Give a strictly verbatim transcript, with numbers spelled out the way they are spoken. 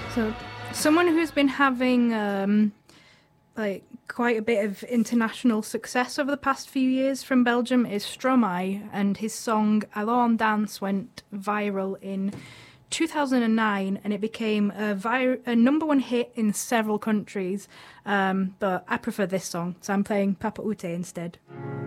So, someone who's been having um, like quite a bit of international success over the past few years from Belgium is Stromae, and his song "Allons Dance" went viral in two thousand nine, and it became a, vir- a number one hit in several countries. Um, but I prefer this song, so I'm playing Papa Ute instead.